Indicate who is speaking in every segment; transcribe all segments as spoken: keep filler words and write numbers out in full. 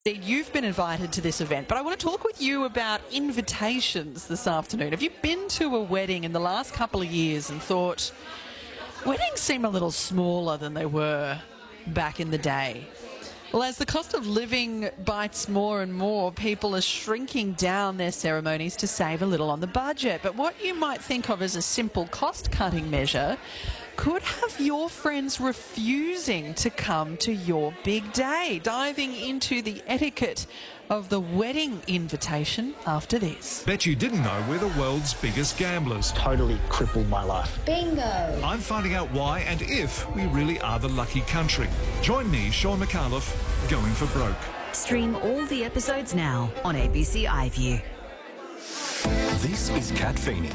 Speaker 1: You've been invited to this event, but I want to talk with you about invitations this afternoon. Have you been to a wedding in the last couple of years and thought, weddings seem a little smaller than they were back in the day? Well, as the cost of living bites more and more, people are shrinking down their ceremonies to save a little on the budget. But what you might think of as a simple cost-cutting measure could have your friends refusing to come to your big day. Diving into the etiquette of the wedding invitation after this.
Speaker 2: Bet you didn't know we're the world's biggest gamblers.
Speaker 3: Totally crippled my life.
Speaker 4: Bingo!
Speaker 2: I'm finding out why and if we really are the lucky country. Join me, Sean McAuliffe, going for broke.
Speaker 5: Stream all the episodes now on A B C iView.
Speaker 6: This is Kat Feeney.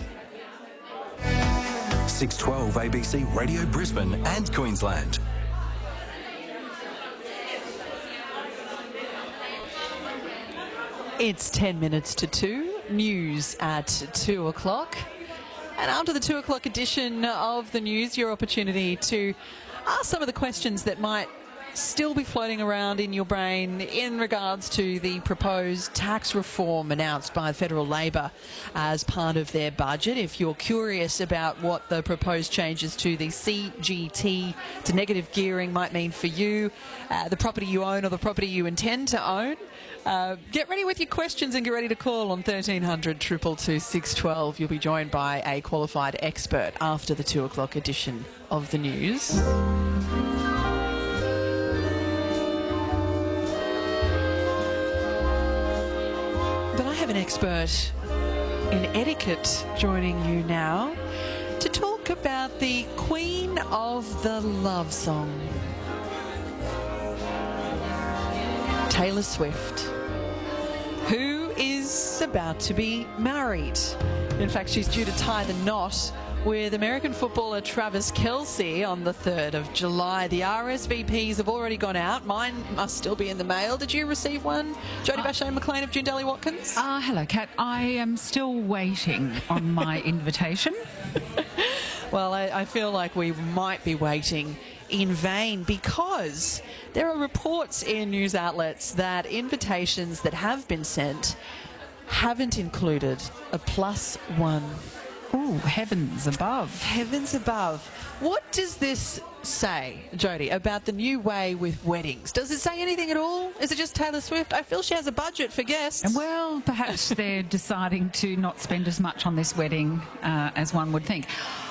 Speaker 6: six twelve A B C Radio Brisbane and Queensland.
Speaker 1: It's ten minutes to two, news at two o'clock. And after the two o'clock edition of the news, your opportunity to ask some of the questions that might still be floating around in your brain in regards to the proposed tax reform announced by Federal Labor as part of their budget. If you're curious about what the proposed changes to the C G T to negative gearing might mean for you, uh, the property you own or the property you intend to own, uh, get ready with your questions and get ready to call on thirteen hundred, two two two, six one two. You'll be joined by a qualified expert after the two o'clock edition of the news. An expert in etiquette joining you now to talk about the Queen of the Love Song, Taylor Swift, who is about to be married. In fact, she's due to tie the knot with American footballer Travis Kelce on the third of July. The R S V Ps have already gone out. Mine must still be in the mail. Did you receive one? Jodie uh, Bashane McLean of June Watkins?
Speaker 7: Uh, hello, Kat. I am still waiting on my invitation.
Speaker 1: Well, I, I feel like we might be waiting in vain because there are reports in news outlets that invitations that have been sent haven't included a plus one.
Speaker 7: Oh, heavens above.
Speaker 1: Heavens above. What does this say, Jodie, about the new way with weddings? Does it say anything at all? Is it just Taylor Swift? I feel she has a budget for guests.
Speaker 7: Well, perhaps they're deciding to not spend as much on this wedding uh, as one would think.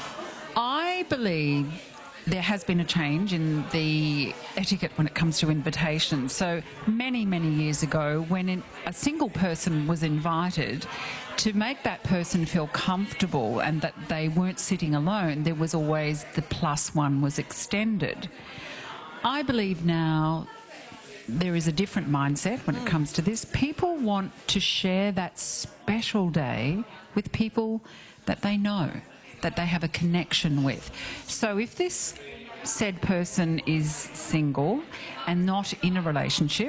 Speaker 7: I believe there has been a change in the etiquette when it comes to invitations. So many, many years ago, when in, a single person was invited, to make that person feel comfortable and that they weren't sitting alone, there was always the plus one was extended. I believe now there is a different mindset when it comes to this. People want to share that special day with people that they know, that they have a connection with. So if this said person is single and not in a relationship,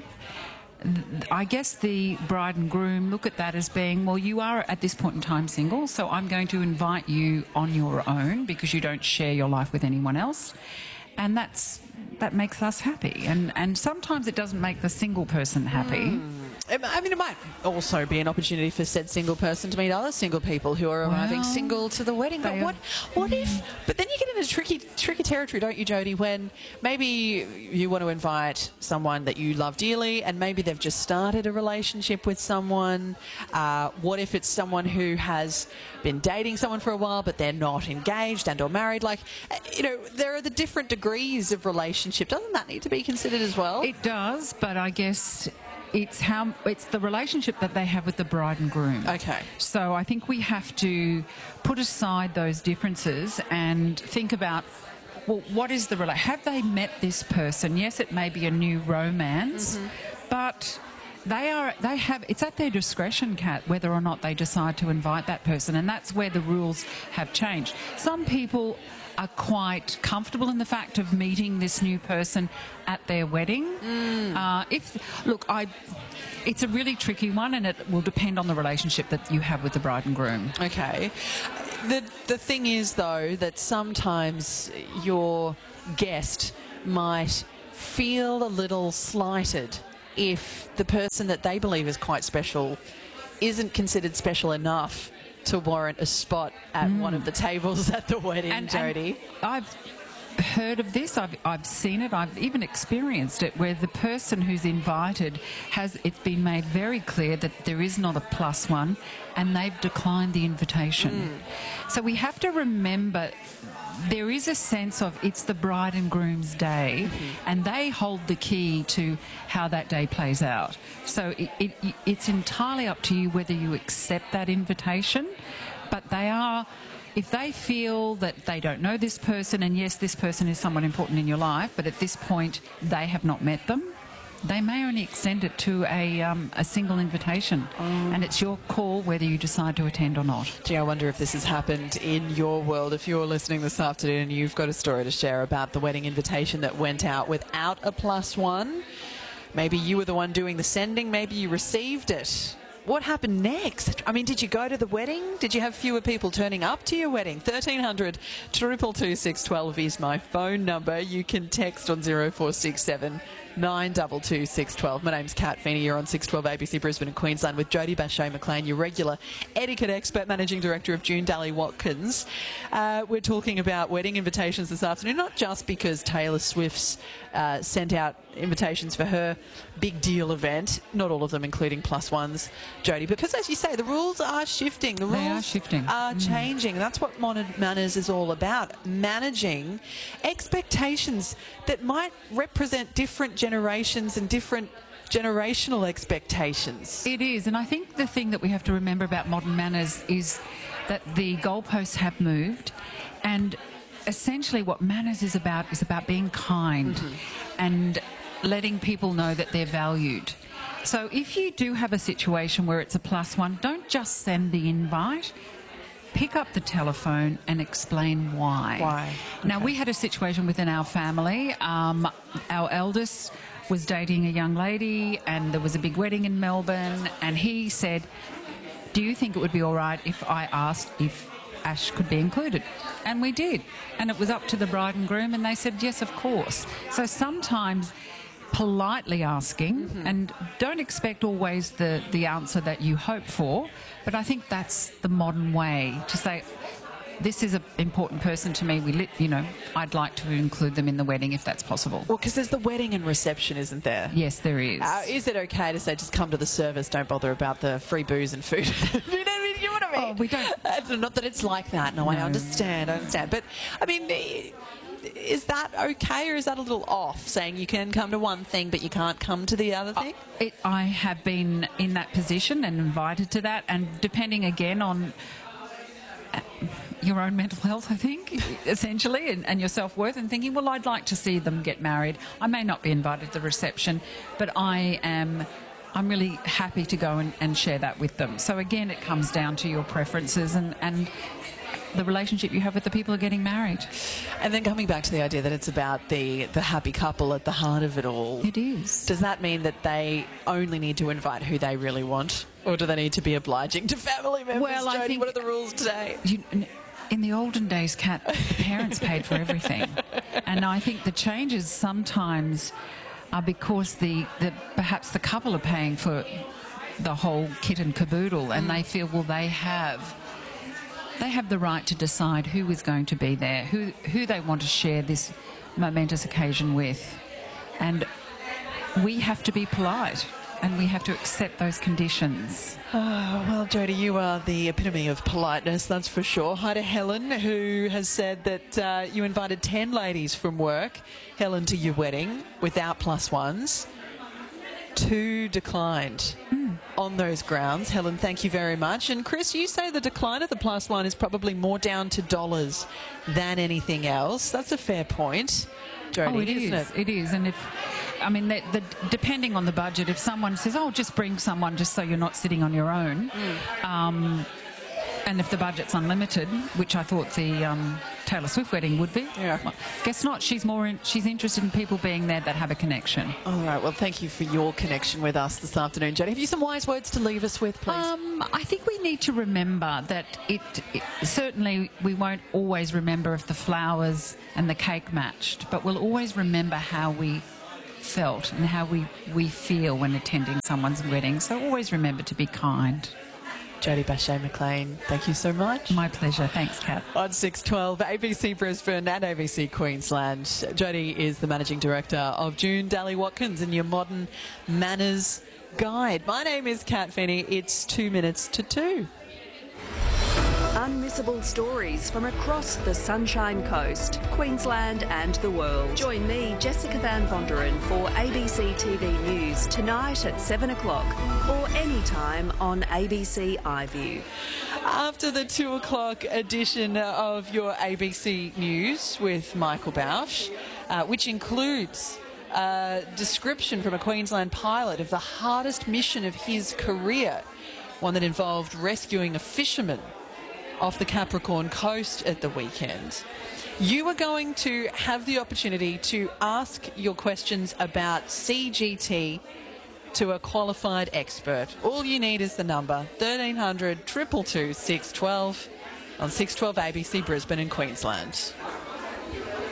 Speaker 7: I guess the bride and groom look at that as being, well, you are at this point in time single, so I'm going to invite you on your own because you don't share your life with anyone else. And that's that makes us happy. And, and sometimes it doesn't make the single person happy. Mm.
Speaker 1: I mean, it might also be an opportunity for said single person to meet other single people who are arriving well, single to the wedding. But what, what if? But then you get into tricky, tricky territory, don't you, Jodie? When maybe you want to invite someone that you love dearly, and maybe they've just started a relationship with someone. Uh, what if it's someone who has been dating someone for a while, but they're not engaged and or married? Like, you know, there are the different degrees of relationship. Doesn't that need to be considered as well?
Speaker 7: It does, but I guess it's how it's the relationship that they have with the bride and groom.
Speaker 1: Okay.
Speaker 7: So I think we have to put aside those differences and think about, well, what is the relationship? Have they met this person? Yes, it may be a new romance, mm-hmm. but they are they have it's at their discretion, Kat, whether or not they decide to invite that person, and that's where the rules have changed. Some people are quite comfortable in the fact of meeting this new person at their wedding. Mm. Uh, if look, I, it's a really tricky one, and it will depend on the relationship that you have with the bride and groom.
Speaker 1: Okay. The the thing is, though, that sometimes your guest might feel a little slighted if the person that they believe is quite special isn't considered special enough to warrant a spot at mm. one of the tables at the wedding,
Speaker 7: and,
Speaker 1: Jodie.
Speaker 7: And I've heard of this, I've, I've seen it, I've even experienced it, where the person who's invited has, it's been made very clear that there is not a plus one and they've declined the invitation. Mm. So we have to remember there is a sense of it's the bride and groom's day, mm-hmm. and they hold the key to how that day plays out. So it, it, it's entirely up to you whether you accept that invitation, but they are, if they feel that they don't know this person, and yes, this person is someone important in your life, but at this point they have not met them, they may only extend it to a, um, a single invitation, oh. and it's your call whether you decide to attend or not.
Speaker 1: Gee, I wonder if this has happened in your world. If you're listening this afternoon and you've got a story to share about the wedding invitation that went out without a plus one, maybe you were the one doing the sending, maybe you received it. What happened next? I mean, did you go to the wedding? Did you have fewer people turning up to your wedding? thirteen hundred, two two two, six one two is my phone number. You can text on zero four six seven, nine two two, six one two. My name's Kat Feeney. You're on six twelve A B C Brisbane and Queensland with Jodie Bache-McLean, your regular etiquette expert, managing director of June Daly Watkins. Uh, we're talking about wedding invitations this afternoon, not just because Taylor Swift's uh, sent out invitations for her big deal event, not all of them including plus ones, Jodie, because as you say, the rules are shifting. The rules
Speaker 7: they are shifting.
Speaker 1: are
Speaker 7: mm.
Speaker 1: changing. That's what modern manners is all about, managing expectations that might represent different generations and different generational expectations.
Speaker 7: It is, and I think the thing that we have to remember about modern manners is that the goalposts have moved, and essentially what manners is about is about being kind mm-hmm. and letting people know that they're valued. So if you do have a situation where it's a plus one, don't just send the invite. Pick up the telephone and explain why.
Speaker 1: Why?
Speaker 7: Now,
Speaker 1: okay.
Speaker 7: we had a situation within our family. Um, our eldest was dating a young lady and there was a big wedding in Melbourne, and he said, do you think it would be all right if I asked if Ash could be included? And we did. And it was up to the bride and groom, and they said, yes, of course. So sometimes politely asking, mm-hmm. and don't expect always the, the answer that you hope for, but I think that's the modern way to say, this is an important person to me. We, lit, you know, I'd like to include them in the wedding if that's possible.
Speaker 1: Well, because there's the wedding and reception, isn't there?
Speaker 7: Yes, there is.
Speaker 1: Uh, is it okay to say just come to the service, don't bother about the free booze and food? you know, you know what I mean?
Speaker 7: Oh, we don't.
Speaker 1: Uh, not that it's like that. No,
Speaker 7: no,
Speaker 1: I understand. I understand. But I mean, is that okay, or is that a little off? Saying you can come to one thing, but you can't come to the other thing.
Speaker 7: Uh, it, I have been in that position and invited to that, and depending again on your own mental health, I think, essentially, and, and your self-worth, and thinking, well, I'd like to see them get married. I may not be invited to the reception, but I am, I'm really happy to go and, and share that with them. So again, it comes down to your preferences and, and the relationship you have with the people who are getting married.
Speaker 1: And then coming back to the idea that it's about the, the happy couple at the heart of it all.
Speaker 7: It is.
Speaker 1: Does that mean that they only need to invite who they really want? Or do they need to be obliging to family members?
Speaker 7: Well,
Speaker 1: Jodie,
Speaker 7: I think,
Speaker 1: what are the rules today?
Speaker 7: You, in the olden days, Kat, the parents paid for everything. And I think the changes sometimes are because the, the perhaps the couple are paying for the whole kit and caboodle, and mm. they feel, well, they have... They have the right to decide who is going to be there, who who they want to share this momentous occasion with. And we have to be polite, and we have to accept those conditions.
Speaker 1: Oh, well, Jodie, you are the epitome of politeness, that's for sure. Hi to Helen, who has said that uh, you invited ten ladies from work, Helen, to your wedding without plus ones. Two declined mm. on those grounds. Helen, thank you very much. And Chris, you say the decline of the plus one is probably more down to dollars than anything else. That's a fair point, Jodie,
Speaker 7: oh, it
Speaker 1: isn't
Speaker 7: is.
Speaker 1: it?
Speaker 7: It is. And if, I mean, the, the, depending on the budget, if someone says, oh, just bring someone just so you're not sitting on your own, mm. um, and if the budget's unlimited, which I thought the um, Taylor Swift wedding would be,
Speaker 1: yeah.
Speaker 7: well, guess not. She's more in, she's interested in people being there that have a connection.
Speaker 1: All right. Well, thank you for your connection with us this afternoon, Jodie. Have you some wise words to leave us with, please?
Speaker 7: Um, I think we need to remember that it, it certainly we won't always remember if the flowers and the cake matched, but we'll always remember how we felt and how we, we feel when attending someone's wedding. So always remember to be kind.
Speaker 1: Jodie Bashea-McLean, thank you so much.
Speaker 7: My pleasure. Thanks, Kat.
Speaker 1: On six twelve, A B C Brisbane and A B C Queensland. Jodie is the Managing Director of June Daly Watkins and your Modern Manners Guide. My name is Kat Finney. It's two minutes to two.
Speaker 5: Unmissable stories from across the Sunshine Coast, Queensland and the world. Join me, Jessica Van Vonderen, for A B C T V News tonight at seven o'clock or anytime on A B C iView.
Speaker 1: After the two o'clock edition of your A B C News with Michael Bausch, uh, which includes a description from a Queensland pilot of the hardest mission of his career, one that involved rescuing a fisherman off the Capricorn coast at the weekend. You are going to have the opportunity to ask your questions about C G T to a qualified expert. All you need is the number thirteen hundred, two two two, six one two on six twelve A B C Brisbane and Queensland.